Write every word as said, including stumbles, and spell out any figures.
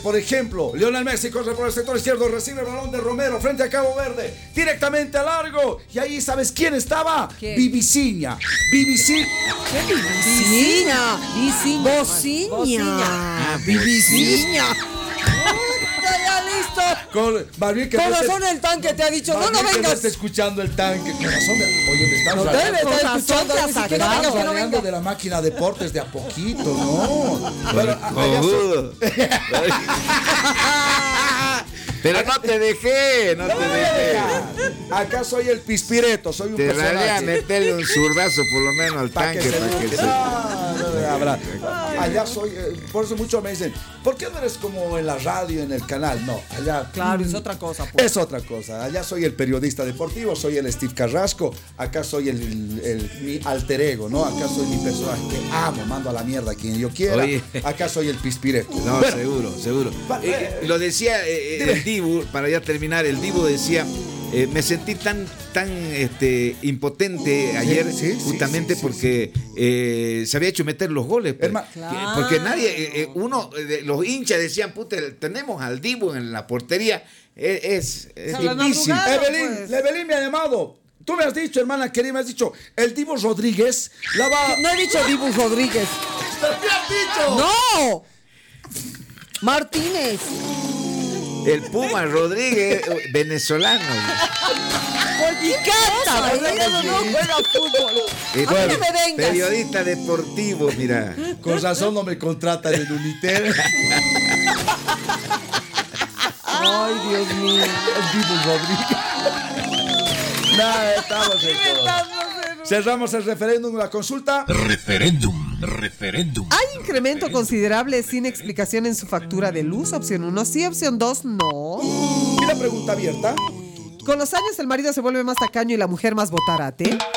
por ejemplo, Lionel Messi corre por el sector izquierdo, recibe el balón de Romero frente a Cabo Verde, directamente a largo. Y ahí, ¿sabes quién estaba? Bibiciña. Bibiciña. ¿Qué Bibiciña? Bibiciña. Bociña. Ah, Bibiciña. Ya listo. Con, más bien que Con no razón estés- el tanque te ha dicho, más no, no bien que vengas. no esté escuchando el tanque. Con razón, oye, me estás No rayando. debe estar Con escuchando. razón te Dice has que no vengas, Estamos que no hablando vengas. de la máquina deportes de a poquito, ¿no? Bueno, a- allá so- Cojudo. Pero no te dejé, no te dejé. Acá soy el pispireto, soy un Te daría personaje. meterle un zurdazo por lo menos al Pa' que tanque se para que enoje. se... No, no, no, habrá. Allá soy, eh, por eso muchos me dicen, ¿por qué no eres como en la radio, en el canal? No, allá. Claro, mm, es otra cosa. Pues. Es otra cosa. Allá soy el periodista deportivo, soy el Steve Carrasco. Acá soy el, el- el- mi alter ego, ¿no? Acá soy mi personaje que amo, mando a la mierda a quien yo quiera. Oye. Acá soy el pispireto. No, Bueno, seguro, seguro. Va- Eh, lo decía eh, Dime. el Dibu, para ya terminar, el Dibu decía, eh, me sentí tan, tan este, impotente ayer sí, sí, justamente sí, sí, porque eh, se había hecho meter los goles. pues. Herma- Que- Claro. Porque nadie, eh, eh, uno, eh, de- los hinchas decían, puta, tenemos al Dibu en la portería, eh, es, es O sea, la difícil. madrugada. Evelyn, pues. la Evelyn me ha llamado. Tú me has dicho, hermana querida, me has dicho, el Divo Rodríguez la va. No he dicho Dibu Rodríguez. ¡Me has dicho! ¡No! Martínez. El Puma Rodríguez, eh, venezolano. Y canta. Ella no, no juega fútbol. Eh, A mí no me vengas. Periodista deportivo, mira. Con razón no me contratan en Unitel. Ay, Dios mío. El Divo Rodríguez. Nada, estamos en todo. Cerramos el referéndum, la consulta. Referéndum, referéndum. ¿Hay incremento considerable sin explicación en su factura de luz? Opción uno, sí. Opción dos, no. Y la pregunta abierta. Con los años el marido se vuelve más tacaño y la mujer más botarate.